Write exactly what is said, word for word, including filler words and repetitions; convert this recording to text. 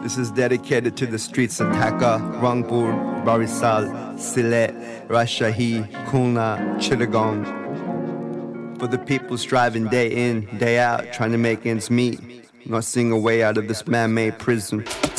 This is dedicated to the streets of Dhaka, Rangpur, Barisal, Sylhet, Rajshahi, Khulna, Chittagong. For the people striving day in, day out, trying to make ends meet, not seeing a way out of this man-made prison.